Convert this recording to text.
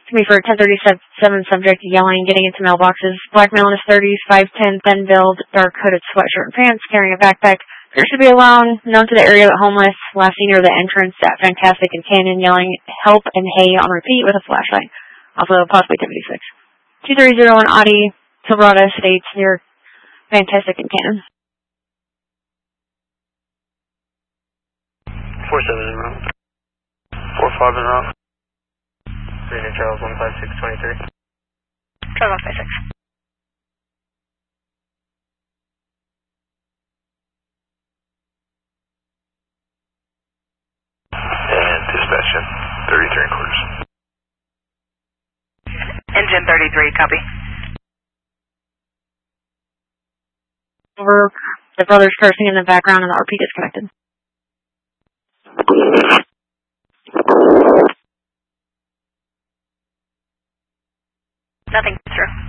To me for a 1037 subject yelling, getting into mailboxes. Black male in his 30s, 5'10", thin build, dark hooded sweatshirt and pants, carrying a backpack. Appears to be alone, known to the area but homeless. Last seen near the entrance at Fantastic and Canyon, yelling help and hey on repeat with a flashlight. Also possibly Activity 6. 2301 Audi, Silverado Estates near Fantastic and Canyon. 47 in route. 45 en route. 3 New Charles 15623. Charles 156. And dispatch 33 and quarters. Engine 33, copy. Over, the brothers cursing in the background and the RP disconnected. Nothing, sir.